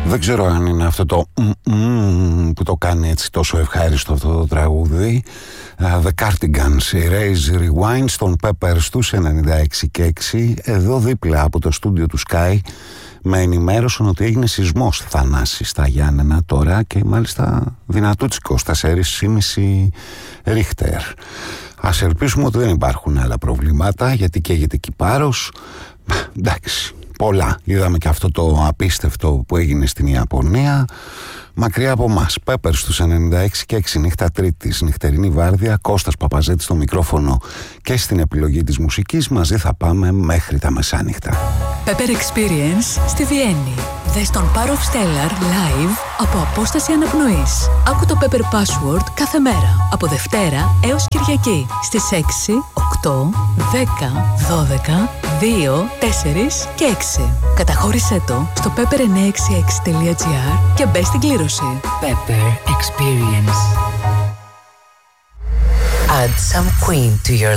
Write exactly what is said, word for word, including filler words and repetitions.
Δεν ξέρω αν είναι αυτό το mm-mm που το κάνει έτσι τόσο ευχάριστο αυτό το τραγούδι. uh, The Cardigans, Erase Rewind στον Peppers τους ενενήντα έξι και έξι. Εδώ δίπλα από το στούντιο του Sky με ενημέρωσαν ότι έγινε σεισμός Θανάση στα Γιάννενα τώρα, και μάλιστα δυνατούτσικος, τέσσερις κόμμα πέντε Ρίχτερ. Ας ελπίσουμε ότι δεν υπάρχουν άλλα προβλήματα, γιατί καίγεται Κυπάρος. Εντάξει, πολλά. Είδαμε και αυτό το απίστευτο που έγινε στην Ιαπωνία. Μακριά από μας. Peppers στους ενενήντα έξι και έξι, νύχτα Τρίτης, νυχτερινή βάρδια. Κώστας Παπαζέτης στο μικρόφωνο και στην επιλογή της μουσικής. Μαζί θα πάμε μέχρι τα μεσάνυχτα. Pepper Experience στη Βιέννη. Δες τον Power of Stellar live από απόσταση αναπνοής. Άκου το Pepper Password κάθε μέρα, από Δευτέρα έως Κυριακή, στις έξι, οκτώ, δέκα, δώδεκα, δύο, τέσσερα και έξι. Καταχώρησέ το στο pepper εννιακόσια εξήντα έξι τελεία gr και μπες στην κλήρωση. Pepper Experience. Add some Queen to your